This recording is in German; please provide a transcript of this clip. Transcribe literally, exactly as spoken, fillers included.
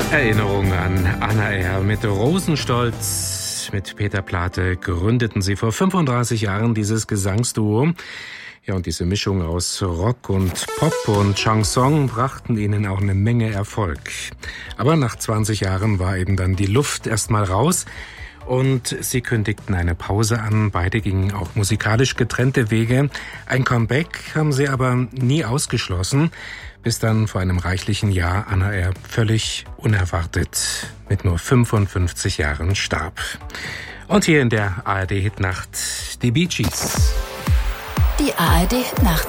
Erinnerung an Anna R. Mit Rosenstolz, mit Peter Plate gründeten sie vor fünfunddreißig Jahren dieses Gesangsduo. Ja, und diese Mischung aus Rock und Pop und Chanson brachten ihnen auch eine Menge Erfolg. Aber nach zwanzig Jahren war eben dann die Luft erstmal raus und sie kündigten eine Pause an. Beide gingen auch musikalisch getrennte Wege. Ein Comeback haben sie aber nie ausgeschlossen, bis dann vor einem reichlichen Jahr Anna R. völlig unerwartet mit nur fünfundfünfzig Jahren starb. Und hier in der A R D-Hitnacht die Bee Gees. Die A R D-Hitnacht.